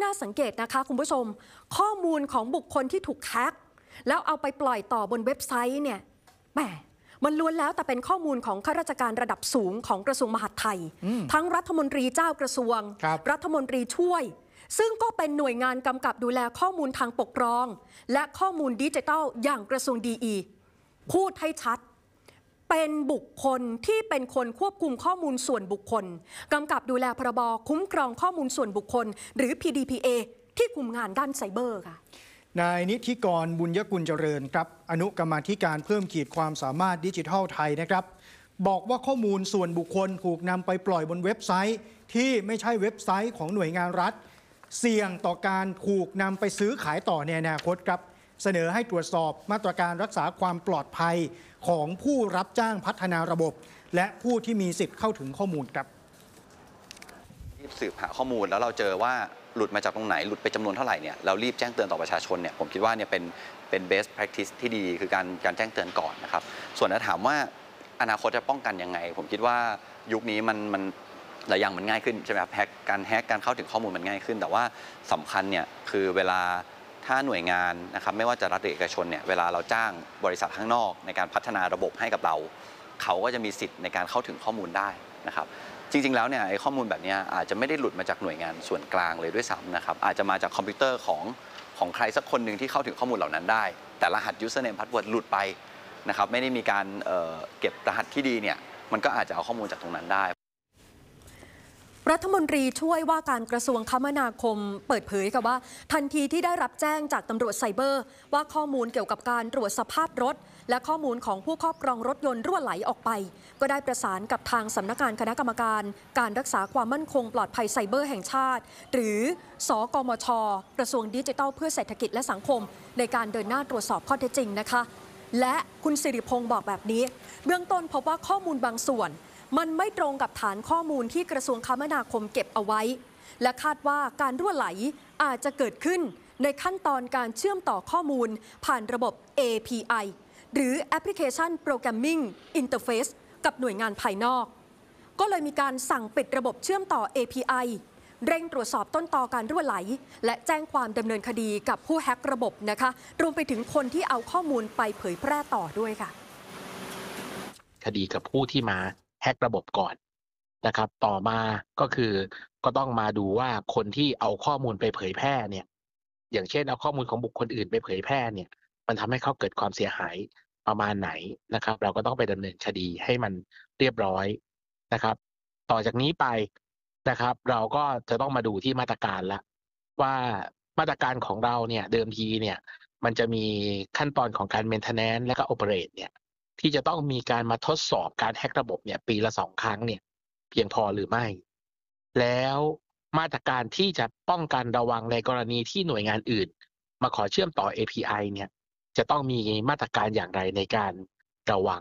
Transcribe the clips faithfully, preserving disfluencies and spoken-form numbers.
น่าสังเกตนะคะคุณผู้ชมข้อมูลของบุคคลที่ถูกแฮ็กแล้วเอาไปปล่อยต่อบนเว็บไซต์เนี่ยแหมมันล้วนแล้วแต่เป็นข้อมูลของข้าราชการระดับสูงของกระทรวงมหาดไทยทั้งรัฐมนตรีเจ้ากระทรวงรรัฐมนตรีช่วยซึ่งก็เป็นหน่วยงานกำกับดูแลข้อมูลทางปกครองและข้อมูลดิจิทัลอย่างกระทรวงดีอีพูดให้ชัดเป็นบุคคลที่เป็นคนควบคุมข้อมูลส่วนบุคคลกำกับดูแลพรบคุ้มครองข้อมูลส่วนบุคคลหรือ พี ดี พี เอ ที่คุมงานด้านไซเบอร์ค่ะนายนิธิกรบุญยกุลเจริญครับอนุกรรมาธิการเพิ่มขีดความสามารถดิจิทัลไทยนะครับบอกว่าข้อมูลส่วนบุคคลถูกนำไปปล่อยบนเว็บไซต์ที่ไม่ใช่เว็บไซต์ของหน่วยงานรัฐเสี่ยงต่อการถูกนำไปซื้อขายต่อในอนาคตครับเสนอให้ตรวจสอบมาตรการรักษาความปลอดภัยของผู้รับจ้างพัฒนาระบบและผู้ที่มีสิทธิ์เข้าถึงข้อมูลครับสืบหาข้อมูลแล้วเราเจอว่าหลุดมาจากตรงไหนหลุดไปจำนวนเท่าไหร่เนี่ยเรารีบแจ้งเตือนต่อประชาชนเนี่ยผมคิดว่าเนี่ยเป็นเป็น best practice ที่ดีคือการการแจ้งเตือนก่อนนะครับส่วนถ้าถามว่าอนาคตจะป้องกันยังไงผมคิดว่ายุคนี้มันมันหลายอย่างมันง่ายขึ้นใช่ไหมครับแฮกการแฮกการเข้าถึงข้อมูลมันง่ายขึ้นแต่ว่าสำคัญเนี่ยคือเวลาถ้าหน่วยงานนะครับไม่ว่าจะรัฐหรือเอกชนเนี่ยเวลาเราจ้างบริษัทข้างนอกในการพัฒนาระบบให้กับเราเขาก็จะมีสิทธิ์ในการเข้าถึงข้อมูลได้นะครับจริงๆแล้วเนี่ยไอ้ข้อมูลแบบนี้อาจจะไม่ได้หลุดมาจากหน่วยงานส่วนกลางเลยด้วยซ้ำนะครับอาจจะมาจากคอมพิวเตอร์ของของใครสักคนหนึ่งที่เข้าถึงข้อมูลเหล่านั้นได้แต่รหัส username password หลุดไปนะครับไม่ได้มีการ เอ่อ เก็บรหัสที่ดีเนี่ยมันก็อาจจะเอาข้อมูลจากตรงนั้นได้รัฐมนตรีช่วยว่าการกระทรวงคมนาคมเปิดเผยค่ะว่าทันทีที่ได้รับแจ้งจากตำรวจไซเบอร์ว่าข้อมูลเกี่ยวกับการตรวจสภาพรถและข้อมูลของผู้ครอบครองรถยนต์รั่วไหลออกไปก็ได้ประสานกับทางสำนักงานคณะกรรมการการรักษาความมั่นคงปลอดภัยไซเบอร์แห่งชาติหรือสกมชกระทรวงดิจิทัลเพื่อเศรษฐกิจและสังคมในการเดินหน้าตรวจสอบข้อเท็จจริงนะคะและคุณสิริพงศ์บอกแบบนี้เบื้องต้นพบว่าข้อมูลบางส่วนมันไม่ตรงกับฐานข้อมูลที่กระทรวงคมนาคมเก็บเอาไว้และคาดว่าการรั่วไหลอาจจะเกิดขึ้นในขั้นตอนการเชื่อมต่อข้อมูลผ่านระบบ เอ พี ไอ หรือ Application Programming Interface กับหน่วยงานภายนอกก็เลยมีการสั่งปิดระบบเชื่อมต่อ เอ พี ไอ เร่งตรวจสอบต้นตอการรั่วไหลและแจ้งความดำเนินคดีกับผู้แฮ็กระบบนะคะรวมไปถึงคนที่เอาข้อมูลไปเผยแพร่ต่อด้วยค่ะคดีกับผู้ที่มาแฮ็กระบบก่อนนะครับต่อมาก็คือก็ต้องมาดูว่าคนที่เอาข้อมูลไปเผยแพร่เนี่ยอย่างเช่นเอาข้อมูลของบุคคลอื่นไปเผยแพร่เนี่ยมันทำให้เขาเกิดความเสียหายประมาณไหนนะครับเราก็ต้องไปดำเนินคดีให้มันเรียบร้อยนะครับต่อจากนี้ไปนะครับเราก็จะต้องมาดูที่มาตรการละว่ามาตรการของเราเนี่ยเดิมทีเนี่ยมันจะมีขั้นตอนของการ maintenance และก็ operate เนี่ยที่จะต้องมีการมาทดสอบการแฮ็กระบบเนี่ยปีละสองครั้งเนี่ยเพียงพอหรือไม่แล้วมาตรการที่จะป้องกันระวังในกรณีที่หน่วยงานอื่นมาขอเชื่อมต่อ เอ พี ไอ เนี่ยจะต้องมีมาตรการอย่างไรในการระวัง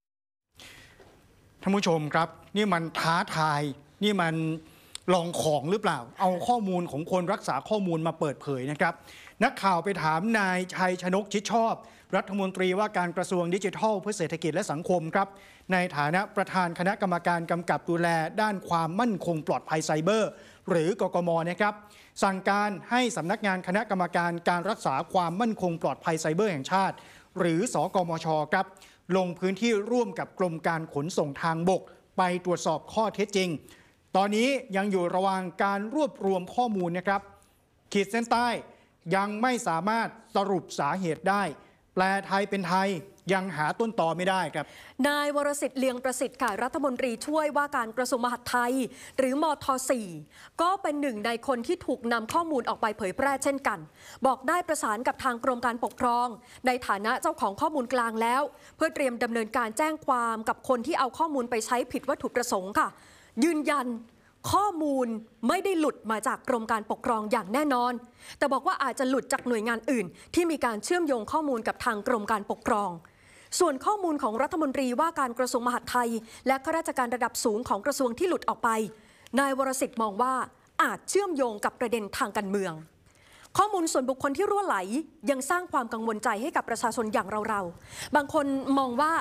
ท่านผู้ชมครับนี่มันท้าทายนี่มันลองของหรือเปล่าเอาข้อมูลของคนรักษาข้อมูลมาเปิดเผยนะครับนักข่าวไปถามนายชัยชนกชิดชอบรัฐมนตรีว่าการกระทรวงดิจิทัลเพื่อเศรษฐกิจและสังคมครับในฐานะประธานคณะกรรมการกำกับดูแลด้านความมั่นคงปลอดภัยไซเบอร์หรือกกม.นะครับสั่งการให้สำนักงานคณะกรรมการการรักษาความมั่นคงปลอดภัยไซเบอร์แห่งชาติหรือสกมช.ครับลงพื้นที่ร่วมกับกรมการขนส่งทางบกไปตรวจสอบข้อเท็จจริงตอนนี้ยังอยู่ระหว่างการรวบรวมข้อมูลนะครับขีดเส้นใต้ยังไม่สามารถสรุปสาเหตุได้แปลไทยเป็นไทยยังหาต้นตอไม่ได้ครับนายวรสิทธิ์เลียงประสิทธิ์ค่ะรัฐมนตรีช่วยว่าการกระทรวงมหาดไทยหรือมท.สี่ ก็เป็นหนึ่งในคนที่ถูกนำข้อมูลออกไปเผยแพร่เช่นกันบอกได้ประสานกับทางกรมการปกครองในฐานะเจ้าของข้อมูลกลางแล้วเพื่อเตรียมดำเนินการแจ้งความกับคนที่เอาข้อมูลไปใช้ผิดวัตถุประสงค์ค่ะยืนยันข้อมูลไม่ได้หลุดมาจากกรมการปกครองอย่างแน่นอนแต่บอกว่าอาจจะหลุดจากหน่วยงานอื่นที่มีการเชื่อมโยงข้อมูลกับทางกรมการปกครองส่วนข้อมูลของรัฐมนตรีว่าการกระทรวงมหาดไทยและข้าราชการระดับสูงของกระทรวงที่หลุดออกไปนายวรสิทธิ์มองว่าอาจเชื่อมโยงกับประเด็นทางการเมืองข้อมูลส่วนบุคคลที่รั่วไหลยังสร้างความกังวลใจให้กับประชาชนอย่างเราๆบางคนมองว่า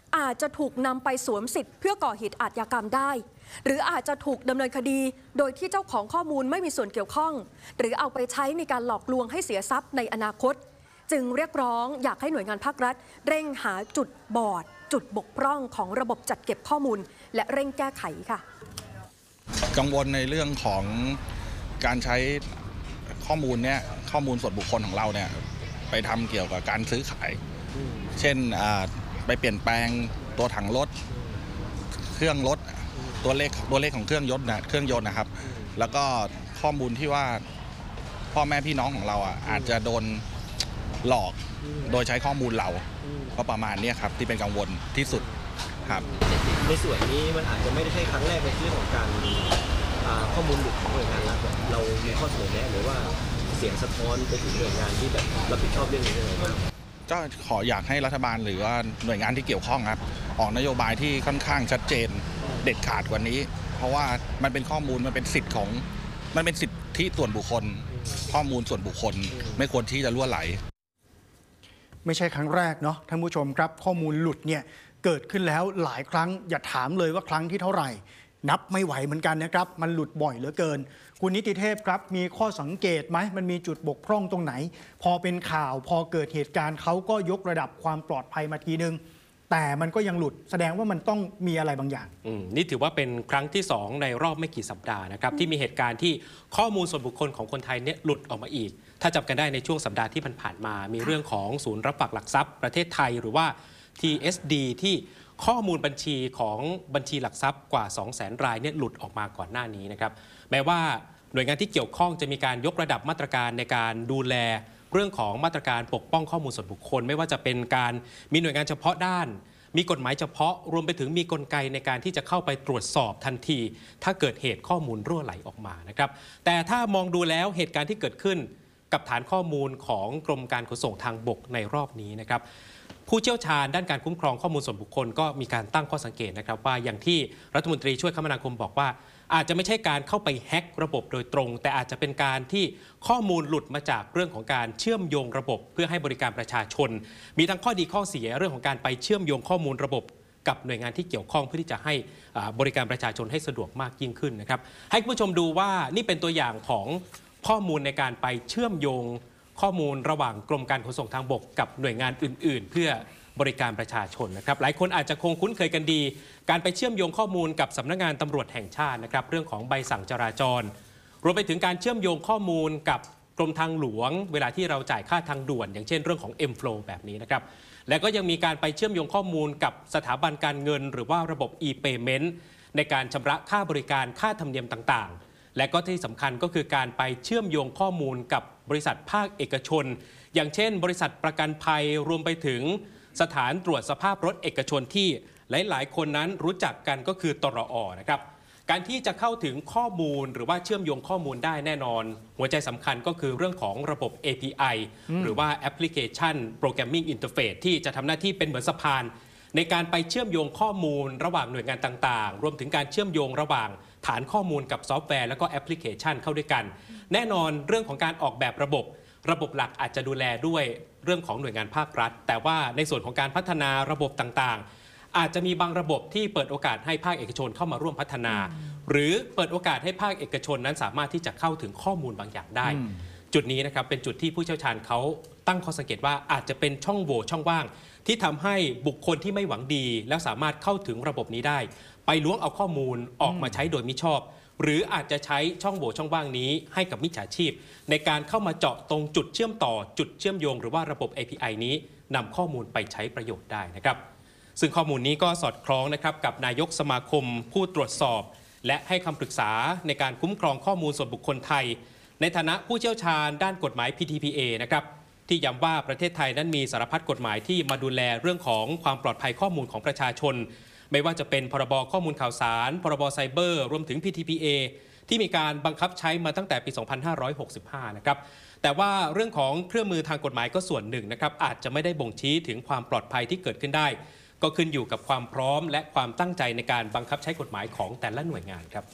อาจจะถูกนำไปสวมสิทธิ์เพื่อก่อเหตุอาชญากรรมได้หรืออาจจะถูกดำเนินคดีโดยที่เจ้าของข้อมูลไม่มีส่วนเกี่ยวข้องหรือเอาไปใช้ในการหลอกลวงให้เสียทรัพย์ในอนาคตจึงเรียกร้องอยากให้หน่วยงานภาครัฐเร่งหาจุดบอดจุดบกพร่องของระบบจัดเก็บข้อมูลและเร่งแก้ไขค่ะกังวลในเรื่องของการใช้ข้อมูลเนี่ยข้อมูลส่วนบุคคลของเราเนี่ยไปทำเกี่ยวกับการซื้อขายเช่นไปเปลี่ยนแปลงตัวถังรถเครื่องรถตัวเลขตัวเลขของเครื่องยนต์นะเครื่องยนต์นะครับแล้วก็ข้อมูลที่ว่าพ่อแม่พี่น้องของเราอ่ะอาจจะโดนหลอกโดยใช้ข้อมูลเราก็ประมาณนี้ครับที่เป็นกังวลที่สุดครับในส่วนนี้มันอาจจะไม่ได้ใช่ครั้งแรกในเรื่องของการข้อมูลหลุดของหน่วยงานรัฐเรามีข้อเสนอแนะหรือว่าเสียงสะท้อนไปถึงหน่วยงานที่แบบรับผิดชอบเรื่องนี้ยังไงบ้างก็ขออยากให้รัฐบาลหรือว่าหน่วยงานที่เกี่ยวข้องครับออกนโยบายที่ค่อนข้างชัดเจนเด็ดขาดกว่านี้เพราะว่ามันเป็นข้อมูลมันเป็นสิทธิ์ของมันเป็นสิทธิส่วนบุคคลข้อมูลส่วนบุคคลไม่ควรที่จะล่วไหลไม่ใช่ครั้งแรกเนาะท่านผู้ชมครับข้อมูลหลุดเนี่ยเกิดขึ้นแล้วหลายครั้งอย่าถามเลยว่าครั้งที่เท่าไหร่นับไม่ไหวเหมือนกันนะครับมันหลุดบ่อยเหลือเกินคุณนิติเทพครับมีข้อสังเกตไหมมันมีจุดบกพร่องตรงไหนพอเป็นข่าวพอเกิดเหตุการณ์เขาก็ยกระดับความปลอดภัยมาทีนึงแต่มันก็ยังหลุดแสดงว่ามันต้องมีอะไรบางอย่างนี่ถือว่าเป็นครั้งที่สองในรอบไม่กี่สัปดาห์นะครับที่มีเหตุการณ์ที่ข้อมูลส่วนบุคคลของคนไทยเนี่ยหลุดออกมาอีกถ้าจำกันได้ในช่วงสัปดาห์ที่ผ่านมามีเรื่องของศูนย์รับฝากหลักทรัพย์ประเทศไทยหรือว่า ที เอส ดี ที่ข้อมูลบัญชีของบัญชีหลักทรัพย์กว่า สองแสน รายเนี่ยหลุดออกมาก่อนหน้านี้นะครับแม้ว่าหน่วยงานที่เกี่ยวข้องจะมีการยกระดับมาตรการในการดูแลเรื่องของมาตรการปกป้องข้อมูลส่วนบุคคลไม่ว่าจะเป็นการมีหน่วยงานเฉพาะด้านมีกฎหมายเฉพาะรวมไปถึงมีกลไกในการที่จะเข้าไปตรวจสอบทันทีถ้าเกิดเหตุข้อมูลรั่วไหลออกมานะครับแต่ถ้ามองดูแล้วเหตุการณ์ที่เกิดขึ้นกับฐานข้อมูลของกรมการขนส่งทางบกในรอบนี้นะครับผู้เชี่ยวชาญด้านการคุ้มครองข้อมูลส่วนบุคคลก็มีการตั้งข้อสังเกตนะครับว่าอย่างที่รัฐมนตรีช่วยคมนาคมบอกว่าอาจจะไม่ใช่การเข้าไปแฮ็กระบบโดยตรงแต่อาจจะเป็นการที่ข้อมูลหลุดมาจากเรื่องของการเชื่อมโยงระบบเพื่อให้บริการประชาชนมีทั้งข้อดีข้อเสียเรื่องของการไปเชื่อมโยงข้อมูลระบบกับหน่วยงานที่เกี่ยวข้องเพื่อที่จะให้บริการประชาชนให้สะดวกมากยิ่งขึ้นนะครับให้คุณผู้ชมดูว่านี่เป็นตัวอย่างของข้อมูลในการไปเชื่อมโยงข้อมูลระหว่างกรมการขนส่งทางบกกับหน่วยงานอื่นๆเพื่อบริการประชาชนนะครับหลายคนอาจจะคงคุ้นเคยกันดีการไปเชื่อมโยงข้อมูลกับสำนักงานตำรวจแห่งชาตินะครับเรื่องของใบสั่งจราจรรวมไปถึงการเชื่อมโยงข้อมูลกับกรมทางหลวงเวลาที่เราจ่ายค่าทางด่วนอย่างเช่นเรื่องของ M-Flow แบบนี้นะครับและก็ยังมีการไปเชื่อมโยงข้อมูลกับสถาบันการเงินหรือว่าระบบ e-payment ในการชำระค่าบริการค่าธรรมเนียมต่างๆและก็ที่สำคัญก็คือการไปเชื่อมโยงข้อมูลกับบริษัทภาคเอกชนอย่างเช่นบริษัทประกันภัยรวมไปถึงสถานตรวจสภาพรถเอกชนที่หลายๆคนนั้นรู้จักกันก็คือตรอ.นะครับการที่จะเข้าถึงข้อมูลหรือว่าเชื่อมโยงข้อมูลได้แน่นอนหัวใจสำคัญก็คือเรื่องของระบบ เอ พี ไอ หรือว่า Application Programming Interface ที่จะทำหน้าที่เป็นเหมือนสะพานในการไปเชื่อมโยงข้อมูลระหว่างหน่วยงานต่างๆรวมถึงการเชื่อมโยงระหว่างฐานข้อมูลกับซอฟต์แวร์แล้วก็แอปพลิเคชันเข้าด้วยกันแน่นอนเรื่องของการออกแบบระบบระบบหลักอาจจะดูแลด้วยเรื่องของหน่วยงานภาครัฐแต่ว่าในส่วนของการพัฒนาระบบต่างๆอาจจะมีบางระบบที่เปิดโอกาสให้ภาคเอกชนเข้ามาร่วมพัฒนาหรือเปิดโอกาสให้ภาคเอกชนนั้นสามารถที่จะเข้าถึงข้อมูลบางอย่างได้จุดนี้นะครับเป็นจุดที่ผู้เชี่ยวชาญเขาตั้งข้อสังเกตว่าอาจจะเป็นช่องโหว่ช่องว่างที่ทำให้บุคคลที่ไม่หวังดีแล้วสามารถเข้าถึงระบบนี้ได้ไปล้วงเอาข้อมูลออกมาใช้โดยมิชอบหรืออาจจะใช้ช่องโหว่ช่องว่างนี้ให้กับมิจฉาชีพในการเข้ามาเจาะตรงจุดเชื่อมต่อจุดเชื่อมโยงหรือว่าระบบ เอ พี ไอ นี้นำข้อมูลไปใช้ประโยชน์ได้นะครับซึ่งข้อมูลนี้ก็สอดคล้องนะครับกับนายกสมาคมผู้ตรวจสอบและให้คำปรึกษาในการคุ้มครองข้อมูลส่วนบุคคลไทยในฐานะผู้เชี่ยวชาญด้านกฎหมาย พี ที พี เอ นะครับที่ย้ำว่าประเทศไทยนั้นมีสารพัดกฎหมายที่มาดูแลเรื่องของความปลอดภัยข้อมูลของประชาชนไม่ว่าจะเป็นพรบข้อมูลข่าวสารพรบไซเบอร์รวมถึง พี ที พี เอ ที่มีการบังคับใช้มาตั้งแต่ปี สองพันห้าร้อยหกสิบห้า นะครับแต่ว่าเรื่องของเครื่องมือทางกฎหมายก็ส่วนหนึ่งนะครับอาจจะไม่ได้บ่งชี้ถึงความปลอดภัยที่เกิดขึ้นได้ก็ขึ้นอยู่กับความพร้อมและความตั้งใจในการบังคับใช้กฎหมายของแต่ละหน่วยงานครับ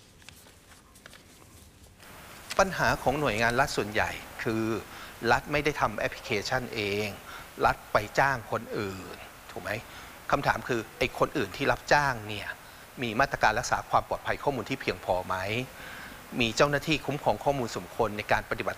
ปัญหาของหน่วยงานรัฐส่วนใหญ่คือรัฐไม่ได้ทำแอปพลิเคชันเองรัฐไปจ้างคนอื่นถูกไหมคำถามคือไอ้คนอื่นที่รับจ้างเนี่ยมีมาตรการรักษาความปลอดภัยข้อมูลที่เพียงพอไหมมีเจ้าหน้าที่คุ้มครองข้อมูลส่วนบุคคลในการปฏิบัติ